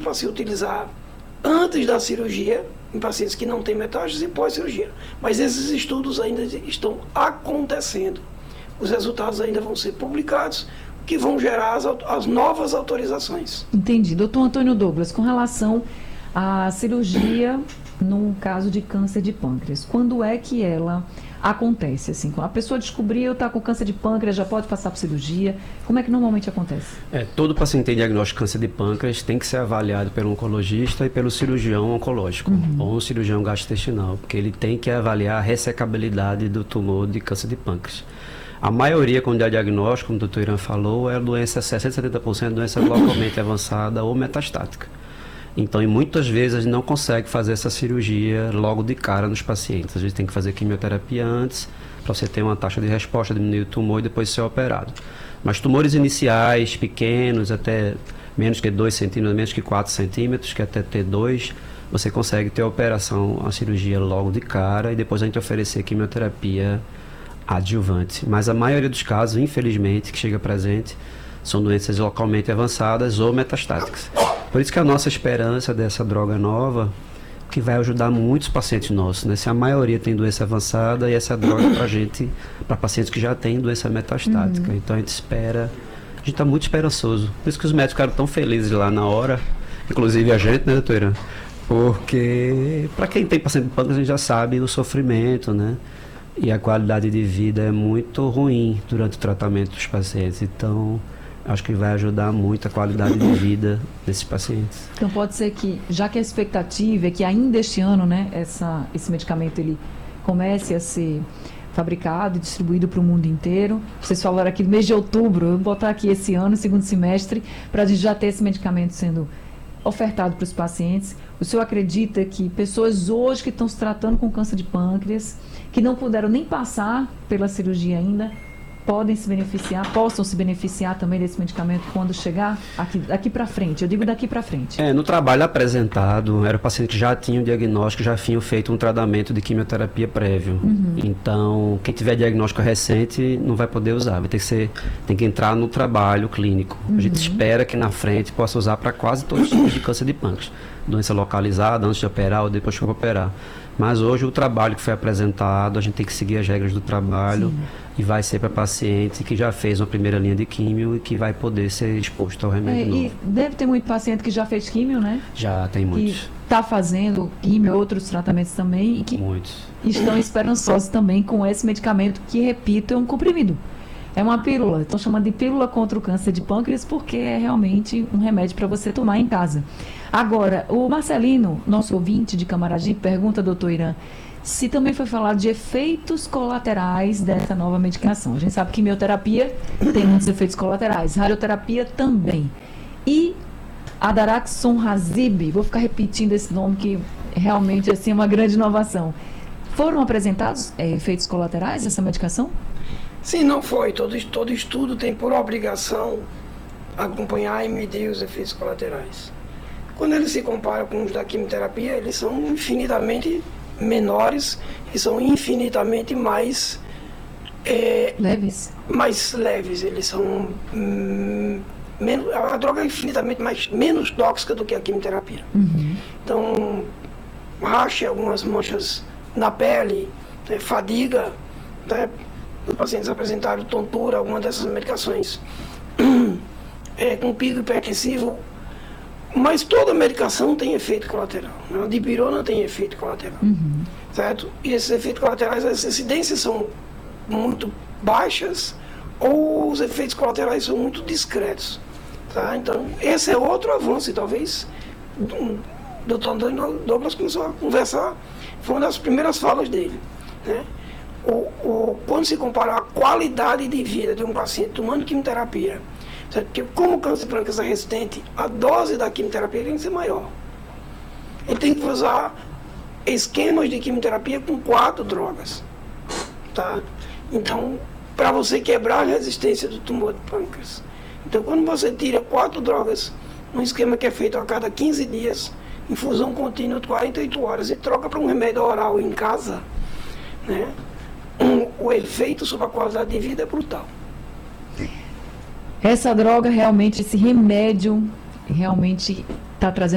para se utilizar antes da cirurgia, em pacientes que não têm metástase e pós-cirurgia. Mas esses estudos ainda estão acontecendo. Os resultados ainda vão ser publicados, que vão gerar as novas autorizações. Entendi. Doutor Antônio Douglas, com relação à cirurgia num caso de câncer de pâncreas, quando é que ela acontece? Assim, quando a pessoa descobriu, está com câncer de pâncreas, já pode passar por cirurgia? Como é que normalmente acontece? Todo paciente que tem diagnóstico de câncer de pâncreas tem que ser avaliado pelo oncologista e pelo cirurgião oncológico, ou um cirurgião gastrointestinal, porque ele tem que avaliar a ressecabilidade do tumor de câncer de pâncreas. A maioria, quando é diagnóstico, como o doutor Irã falou, é doença 60-70% doença localmente avançada ou metastática. Então, muitas vezes, a gente não consegue fazer essa cirurgia logo de cara nos pacientes. A gente tem que fazer quimioterapia antes, para você ter uma taxa de resposta, diminuir o tumor e depois ser operado. Mas tumores iniciais, pequenos, até menos que 2 centímetros, menos que 4 centímetros, que até T2, você consegue ter a operação, a cirurgia logo de cara e depois a gente oferecer quimioterapia adjuvante. Mas a maioria dos casos, infelizmente, que chega presente, são doenças localmente avançadas ou metastáticas. Por isso que a nossa esperança dessa droga nova, que vai ajudar muitos pacientes nossos, né? Se a maioria tem doença avançada, e essa droga para pacientes que já têm doença metastática. Então a gente espera, a gente está muito esperançoso. Por isso que os médicos ficaram tão felizes lá na hora, inclusive a gente, né, doutora? Porque para quem tem paciente de pâncreas, a gente já sabe o sofrimento, né? E a qualidade de vida é muito ruim durante o tratamento dos pacientes. Então, acho que vai ajudar muito a qualidade de vida desses pacientes. Então, pode ser que, já que a expectativa é que ainda este ano, né, esse medicamento ele comece a ser fabricado e distribuído para o mundo inteiro. Vocês falaram aqui no mês de outubro, eu vou botar aqui esse ano, segundo semestre, para a gente já ter esse medicamento sendo ofertado para os pacientes. O senhor acredita que pessoas hoje que estão se tratando com câncer de pâncreas, que não puderam nem passar pela cirurgia ainda, possam se beneficiar também desse medicamento quando chegar daqui para frente? Eu digo daqui para frente. No trabalho apresentado, era o paciente que já tinha o diagnóstico, já tinha feito um tratamento de quimioterapia prévio. Então, quem tiver diagnóstico recente não vai poder usar, tem que entrar no trabalho clínico. A gente espera que na frente possa usar para quase todos os tipos de câncer de pâncreas. Doença localizada, antes de operar ou depois que operar. Mas hoje o trabalho que foi apresentado, a gente tem que seguir as regras do trabalho. Sim. E vai ser para paciente que já fez uma primeira linha de químio e que vai poder ser exposto ao remédio novo. E deve ter muito paciente que já fez químio, né? Já, tem muitos. Que está fazendo químio, outros tratamentos também. E que muitos. Estão esperançosos também com esse medicamento que, repito, é um comprimido. É uma pílula. Estão chamando de pílula contra o câncer de pâncreas porque é realmente um remédio para você tomar em casa. Agora, o Marcelino, nosso ouvinte de Camaragibe, pergunta, doutor Irã, se também foi falado de efeitos colaterais dessa nova medicação. A gente sabe que quimioterapia tem muitos efeitos colaterais, radioterapia também. E a daraxonrasib, vou ficar repetindo esse nome que realmente assim, é uma grande inovação. Foram apresentados efeitos colaterais dessa medicação? Sim, não foi. Todo estudo tem por obrigação acompanhar e medir os efeitos colaterais. Quando eles se comparam com os da quimioterapia, eles são infinitamente menores e são infinitamente mais leves. Mais leves. Eles são a droga é infinitamente menos tóxica do que a quimioterapia. Então, racha, algumas manchas na pele, fadiga, os pacientes apresentaram tontura, alguma dessas medicações com pico hipertensivo. Mas toda medicação tem efeito colateral. A dipirona tem efeito colateral. Certo? E esses efeitos colaterais, as incidências são muito baixas ou os efeitos colaterais são muito discretos. Tá? Então, esse é outro avanço. E talvez o doutor Antônio Douglas começou a conversar, foi uma das primeiras falas dele. Né? Quando se compara a qualidade de vida de um paciente tomando quimioterapia, certo? Porque como o câncer de pâncreas é resistente, a dose da quimioterapia tem que ser maior. Ele tem que usar esquemas de quimioterapia com 4 drogas. Tá? Então, para você quebrar a resistência do tumor de pâncreas. Então, quando você tira 4 drogas, um esquema que é feito a cada 15 dias, infusão contínua de 48 horas, e troca para um remédio oral em casa, né? O efeito sobre a qualidade de vida é brutal. Essa droga realmente, esse remédio, realmente está trazendo